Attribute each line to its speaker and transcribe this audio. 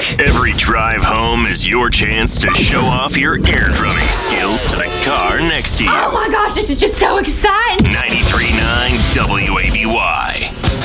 Speaker 1: week. Every drive home is your chance to show off your air drumming skills to the car next to you.
Speaker 2: Oh my gosh, this is just so exciting.